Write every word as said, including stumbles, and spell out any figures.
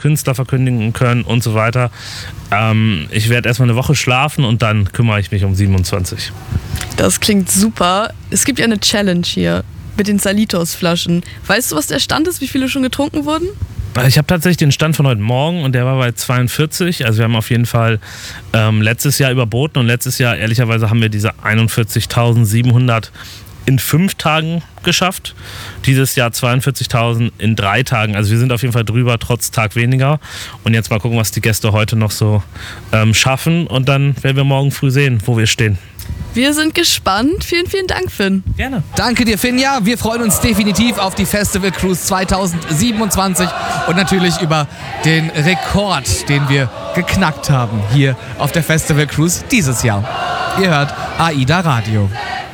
Künstler verkündigen können und so weiter. Ähm, ich werde erstmal eine Woche schlafen und dann kümmere ich mich um siebenundzwanzig. Das klingt super. Es gibt ja eine Challenge hier mit den Salitos-Flaschen. Weißt du, was der Stand ist, wie viele schon getrunken wurden? Ich habe tatsächlich den Stand von heute Morgen und der war bei zweiundvierzig. Also wir haben auf jeden Fall ähm, letztes Jahr überboten und letztes Jahr, ehrlicherweise, haben wir diese einundvierzigtausendsiebenhundert in fünf Tagen geschafft. Dieses Jahr zweiundvierzigtausend in drei Tagen. Also wir sind auf jeden Fall drüber, trotz Tag weniger. Und jetzt mal gucken, was die Gäste heute noch so ähm, schaffen. Und dann werden wir morgen früh sehen, wo wir stehen. Wir sind gespannt. Vielen, vielen Dank, Finn. Gerne. Danke dir, Finn. Ja, wir freuen uns definitiv auf die Festival Cruise zweitausendsiebenundzwanzig und natürlich über den Rekord, den wir geknackt haben hier auf der Festival Cruise dieses Jahr. Ihr hört AIDA Radio.